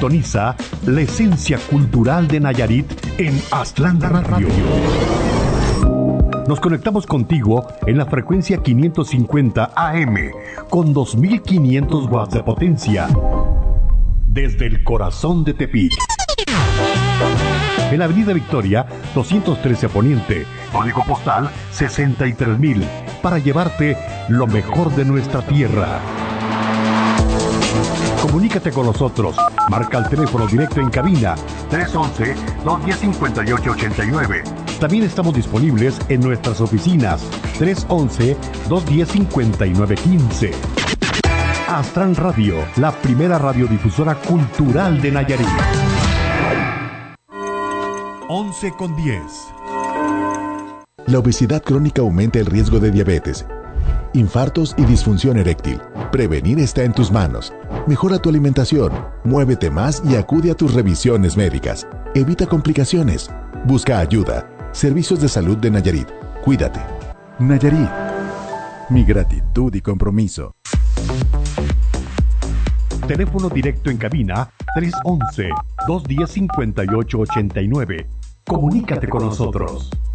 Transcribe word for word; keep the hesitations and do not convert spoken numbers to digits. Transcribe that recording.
Sintoniza la esencia cultural de Nayarit en Aztlán Radio. Nos conectamos contigo en la frecuencia quinientos cincuenta A M con dos mil quinientos watts de potencia desde el corazón de Tepic. En la Avenida Victoria, doscientos trece Poniente, código postal sesenta y tres mil, para llevarte lo mejor de nuestra tierra. Comunícate con nosotros. Marca el teléfono directo en cabina tres once, dos diez, cincuenta y ocho ochenta y nueve. También estamos disponibles en nuestras oficinas tres once, dos diez, cincuenta y nueve quince. Aztlán Radio, la primera radiodifusora cultural de Nayarit. once con diez. La obesidad crónica aumenta el riesgo de diabetes, infartos y disfunción eréctil. Prevenir está en tus manos. Mejora tu alimentación, muévete más y acude a tus revisiones médicas. Evita complicaciones. Busca ayuda. Servicios de Salud de Nayarit. Cuídate. Nayarit. Mi gratitud y compromiso. Teléfono directo en cabina tres once, dos diez, cincuenta y ocho ochenta y nueve. Comunícate con nosotros.